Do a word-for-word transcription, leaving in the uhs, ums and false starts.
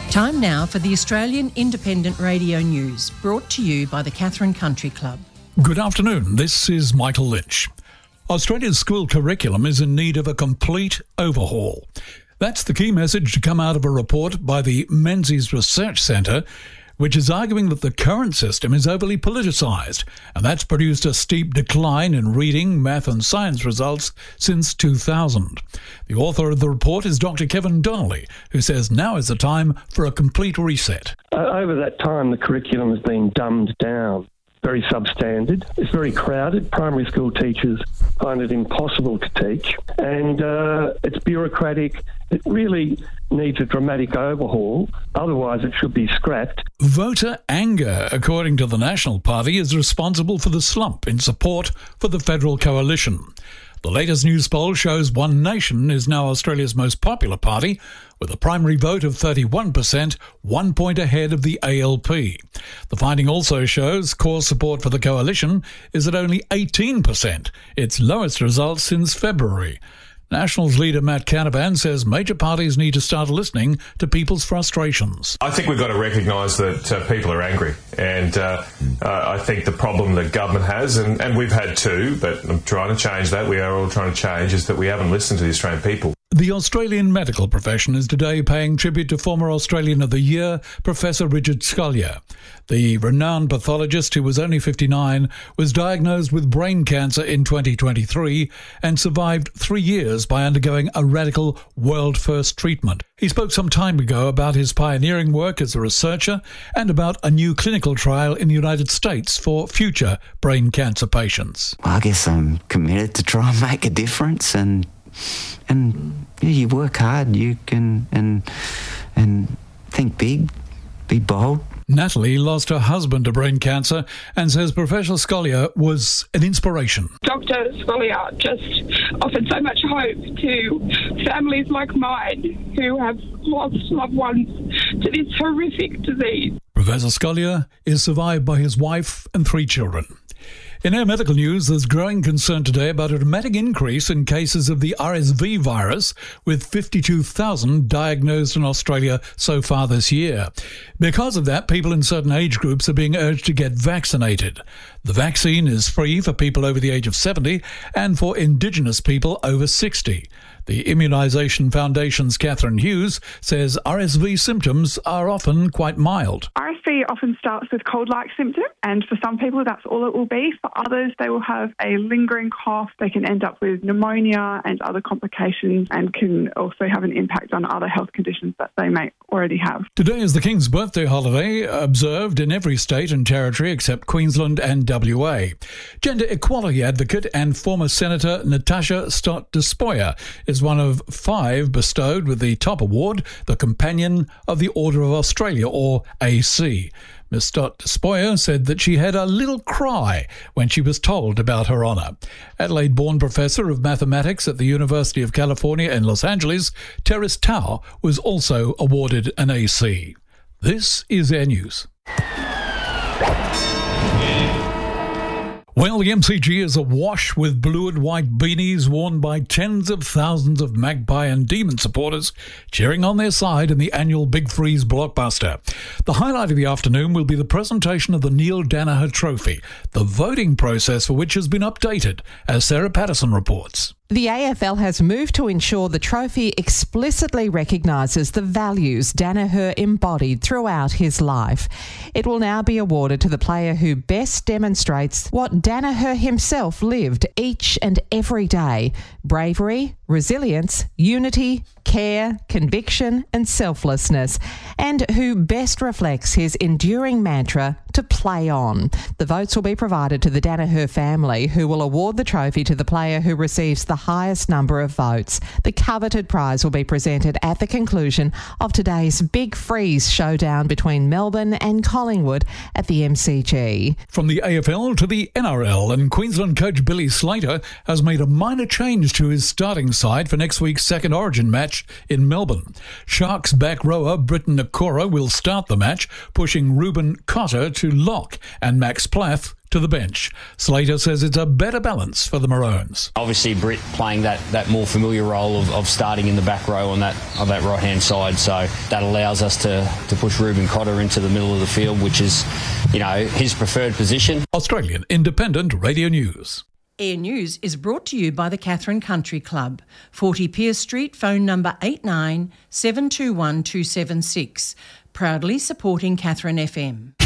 Time now for the Australian Independent Radio News, brought to you by the Katherine Country Club. Good afternoon, this is Michael Lynch. Australia's school curriculum is in need of a complete overhaul. That's the key message to come out of a report by the Menzies Research Centre, which is arguing that the current system is overly politicised, and that's produced a steep decline in reading, math and science results since two thousand. The author of the report is Doctor Kevin Donnelly, who says now is the time for a complete reset. Uh, over that time, the curriculum has been dumbed down. Very substandard. It's very crowded. Primary school teachers find it impossible to teach, and uh, it's bureaucratic. It really needs a dramatic overhaul. Otherwise, it should be scrapped. Voter anger, according to the National Party, is responsible for the slump in support for the federal coalition. The latest news poll shows One Nation is now Australia's most popular party, with a primary vote of thirty-one percent, one point ahead of the A L P. The finding also shows core support for the coalition is at only eighteen percent, its lowest result since February. Nationals leader Matt Canavan says major parties need to start listening to people's frustrations. I think we've got to recognise that uh, people are angry, and uh, uh, I think the problem that government has, and, and we've had too, but I'm trying to change that, we are all trying to change, is that we haven't listened to the Australian people. The Australian medical profession is today paying tribute to former Australian of the Year, Professor Richard Scolyer. The renowned pathologist, who was only fifty-nine, was diagnosed with brain cancer in twenty twenty-three and survived three years by undergoing a radical world-first treatment. He spoke some time ago about his pioneering work as a researcher and about a new clinical trial in the United States for future brain cancer patients. Well, I guess I'm committed to try and make a difference, and and yeah, you work hard, you can and and think big, be bold. Natalie lost her husband to brain cancer and says Professor Scolyer was an inspiration. Doctor Scolyer just offered so much hope to families like mine who have lost loved ones to this horrific disease. Professor Scolyer is survived by his wife and three children. In our medical news, there's growing concern today about a dramatic increase in cases of the R S V virus, with fifty-two thousand diagnosed in Australia so far this year. Because of that, people in certain age groups are being urged to get vaccinated. The vaccine is free for people over the age of seventy and for Indigenous people over sixty. The Immunisation Foundation's Catherine Hughes says R S V symptoms are often quite mild. R S V often starts with cold-like symptoms, and for some people that's all it will be. For others, they will have a lingering cough. They can end up with pneumonia and other complications, and can also have an impact on other health conditions that they may already have. Today is the King's birthday holiday, observed in every state and territory except Queensland and W A. Gender equality advocate and former Senator Natasha Stott-Despoja is one of five bestowed with the top award, the Companion of the Order of Australia, or A C. Miz Stott-Despoja said that she had a little cry when she was told about her honour. Adelaide-born professor of mathematics at the University of California in Los Angeles, Terrace Tao, was also awarded an A C. This is Air News. Well, the M C G is awash with blue and white beanies worn by tens of thousands of Magpie and Demon supporters cheering on their side in the annual Big Freeze blockbuster. The highlight of the afternoon will be the presentation of the Neil Danaher Trophy, the voting process for which has been updated, as Sarah Patterson reports. The A F L has moved to ensure the trophy explicitly recognises the values Danaher embodied throughout his life. It will now be awarded to the player who best demonstrates what Danaher himself lived each and every day: bravery, resilience, unity, care, conviction and selflessness, and who best reflects his enduring mantra to play on. The votes will be provided to the Danaher family, who will award the trophy to the player who receives the highest number of votes. The coveted prize will be presented at the conclusion of today's Big Freeze showdown between Melbourne and Collingwood at the M C G. From the A F L to the N R L, and Queensland coach Billy Slater has made a minor change to his starting side for next week's second Origin match in Melbourne. Sharks back rower Britton Nakora will start the match, pushing Ruben Cotter to lock and Max Plath to the bench. Slater says it's a better balance for the Maroons. Obviously, Britt playing that, that more familiar role of, of starting in the back row on that on that right-hand side, so that allows us to, to push Ruben Cotter into the middle of the field, which is, you know, his preferred position. Australian Independent Radio News. Air News is brought to you by the Catherine Country Club, forty Pierce Street, phone number eight nine seven two one two seven six, proudly supporting Catherine F M.